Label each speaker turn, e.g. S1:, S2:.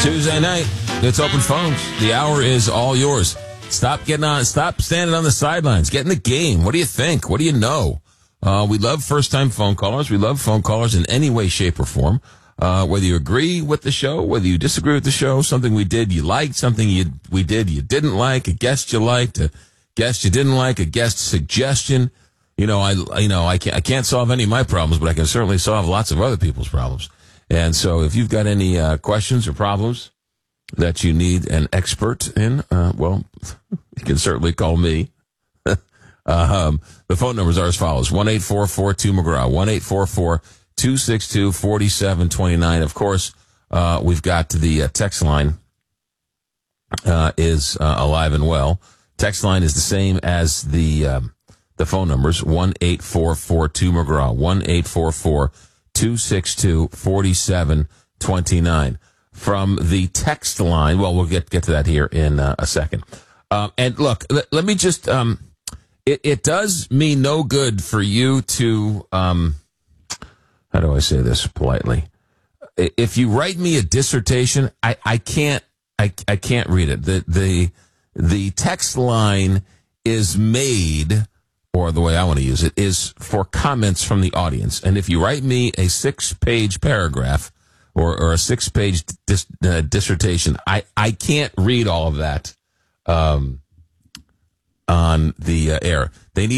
S1: Tuesday night, it's open phones. The hour is all yours. Stop standing on the sidelines. Get in the game. What do you think? What do you know? We love first-time phone callers. We love phone callers in any way, shape, or form. Whether you agree with the show, whether you disagree with the show, something we did you liked, something we did you didn't like, a guest you liked, a guest you didn't like, a guest suggestion. I can't solve any of my problems, but I can certainly solve lots of other people's problems. And so if you've got any questions or problems that you need an expert in, you can certainly call me. The phone numbers are as follows: 1-844-2McGraw, 1-844-262-4729. Of course, we've got the text line is alive and well. Text line is the same as the phone numbers: 1-844-2McGraw, 1-844-262-4729. From the text line, we'll get to that here in a second. And look, let me just, it does me no good for you to, how do I say this politely? If you write me a dissertation, I can't read it. The text line is made, or the way I want to use it, is for comments from the audience. And if you write me a 6-page paragraph or a 6-page dissertation, I can't read all of that on the air. They need